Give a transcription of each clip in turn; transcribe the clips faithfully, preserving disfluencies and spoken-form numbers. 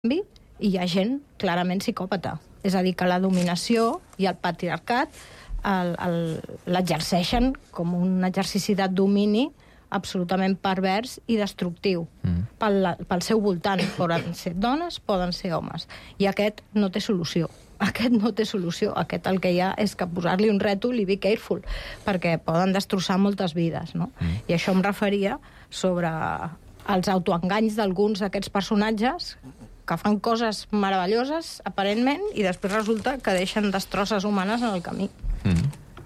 i hi ha gent clarament psicòpata. És a dir, que la dominació i el patriarcat el, el, l'exerceixen com un exercici de domini absolutament pervers i destructiu mm. pel, pel seu voltant. Poden ser dones, poden ser homes. I aquest no té solució. Aquest no té solució. Aquest el que hi ha és que posar-li un rètol i be careful, perquè poden destrossar moltes vides, no? Mm. I això em referia sobre els autoenganys d'alguns d'aquests personatges que fan coses meravelloses, aparentment, i després resulta que deixen destrosses humanes en el camí. Mm.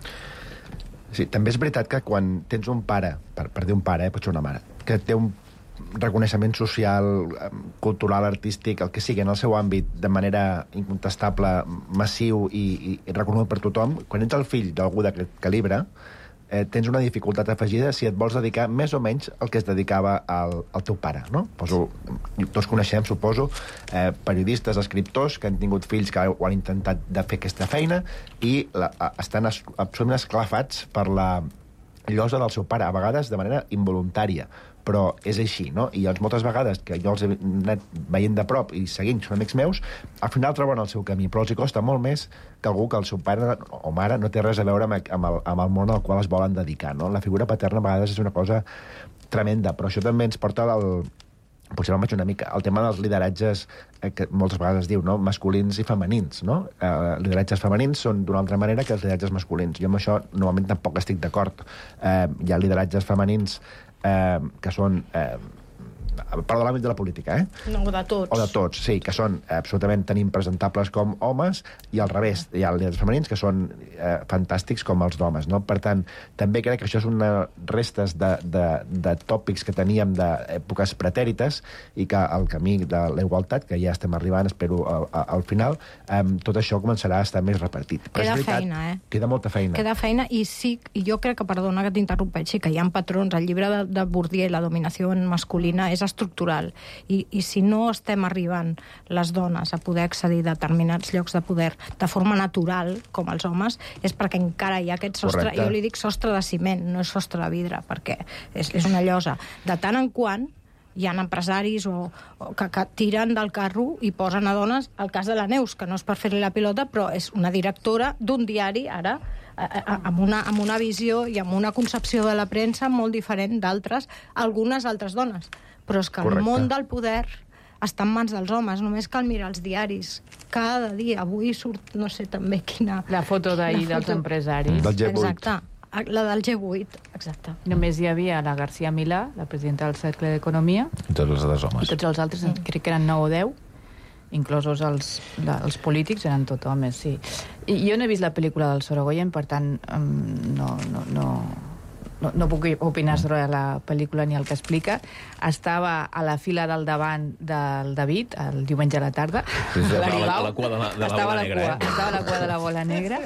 Sí, també és veritat que quan tens un pare, per, per dir un pare, eh, pot ser una mare, que té un reconeixement social, cultural, artístic, el que sigui, en el seu àmbit, de manera incontestable, massiu i, i, i reconegut per tothom, quan ets el fill d'algú d'aquest calibre, eh, tens una dificultat afegida si et vols dedicar més o menys al que es dedicava al, al teu pare, no? Poso, tots coneixem, suposo, eh, periodistes, escriptors que han tingut fills que ho han intentat de fer aquesta feina i la, estan es, absolutament esclafats per la llosa del seu pare, a vegades de manera involuntària, però és així, no? I llavors moltes vegades que jo els he anat veient de prop i seguint, són amics meus, al final troben el seu camí, però els hi costa molt més que algú que el seu pare o mare no té res a veure amb, amb, el, amb el món al qual es volen dedicar, no? La figura paterna a vegades és una cosa tremenda, però això també ens porta al... potser me'n vaig una mica, el tema dels lideratges eh, que moltes vegades es diu, no? Masculins i femenins, no? Eh, lideratges femenins són d'una altra manera que els lideratges masculins. Jo amb això normalment tampoc estic d'acord. Eh, hi ha lideratges femenins eh, que són... Eh, part de l'àmbit de la política, eh? No, de tots. O de tots, sí, que són absolutament tan impresentables com homes, i al revés, hi ha lideratges femenins que són eh, fantàstics com els d'homes, no? Per tant, també crec que això és una restes de, de, de tòpics que teníem d'èpoques pretèrites i que el camí de la igualtat, que ja estem arribant, espero, al, al final, eh, tot això començarà a estar més repartit. Però queda és veritat, feina, eh? Queda molta feina. Queda feina, i sí, i jo crec que, perdona que t'interrompeixi, que hi ha patrons, el llibre de, de Bourdieu, La dominació masculina, és estructural, i, i si no estem arribant les dones a poder accedir a determinats llocs de poder de forma natural, com els homes, és perquè encara hi ha aquest sostre. Correcte. Jo li dic sostre de ciment, no és sostre de vidre, perquè és, és una llosa. De tant en quant hi ha empresaris o, o que, que tiren del carro i posen a dones, el cas de la Neus, que no és per fer-li la pilota, però és una directora d'un diari, ara, amb una, amb una visió i amb una concepció de la premsa molt diferent d'altres, algunes altres dones. Però és que Correcte. El món del poder està en mans dels homes, només cal mirar els diaris. Cada dia, avui surt, no sé també quina... La foto d'ahir la dels empresaris. Del G vuit. Exacte, la del G vuit, exacte. Només hi havia la García Milà, la presidenta del Cercle d'Economia. I tots els altres homes. I tots els altres, mm. crec que eren nou o deu, inclosos els, la, els polítics, eren tot homes, sí. I jo no he vist la pel·lícula del Sorogoyen, per tant, um, no... no, no... No, no puc opinar sobre la pel·lícula ni el que explica. Estava a la fila del davant del David, el diumenge a la tarda. Sí, sí, a la, a la cua de la, de la estava bola negra. Cua, eh? Estava a la cua de la bola negra.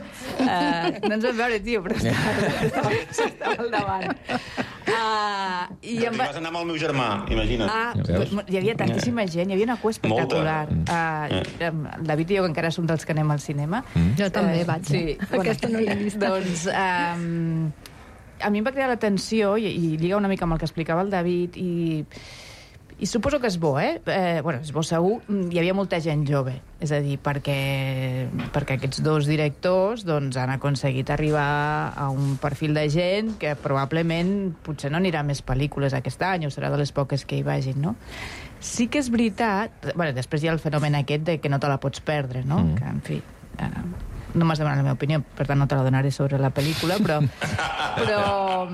Uh, no ens vam veure, tio, però estava, estava, estava al davant. Uh, i em va... vas anar amb el meu germà, imagina't. Ah, hi havia tantíssima gent, hi havia una cua espectacular. Uh, el David i jo, que encara som dels que anem al cinema. Mm. Jo també uh, vaig. Sí, bueno, aquesta no l'he vista. Doncs... Um, a mi em va cridar l'atenció, i, i lliga una mica amb el que explicava el David, i, i suposo que és bo, eh? eh? Bueno, és bo segur. Hi havia molta gent jove, és a dir, perquè, perquè aquests dos directors doncs, han aconseguit arribar a un perfil de gent que probablement potser no anirà a més pel·lícules aquest any, o serà de les poques que hi vagin, no? Sí que és veritat... Bueno, després hi ha el fenomen aquest de que no te la pots perdre, no? Mm. Que, en fi... Eh, no m'has demanat la meva opinió, per tant no te la donaré sobre la pel·lícula, però però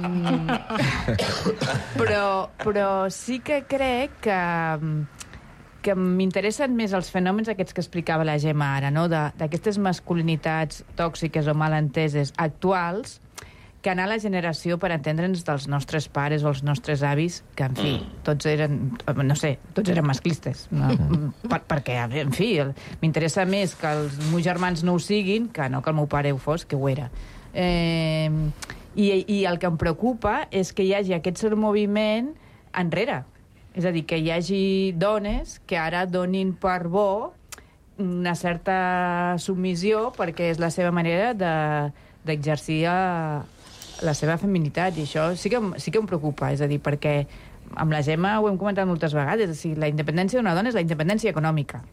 però, però sí que crec que que m'interessen més els fenòmens aquests que explicava la Gemma ara, no? D'aquestes masculinitats tòxiques o malenteses actuals, que anar a la generació, per entendre'ns, dels nostres pares o els nostres avis, que, en fi, tots eren, no sé, tots eren masclistes. No? Per, perquè, en fi, m'interessa més que els meus germans no ho siguin que no que el meu pare ho fos, que ho era. Eh, i, I el que em preocupa és que hi hagi aquest moviment enrere. És a dir, que hi hagi dones que ara donin per bo una certa submissió perquè és la seva manera de, d'exercir la seva feminitat, i això sí que, sí que em preocupa, és a dir, perquè amb la Gemma ho hem comentat moltes vegades, o sigui, la independència d'una dona és la independència econòmica.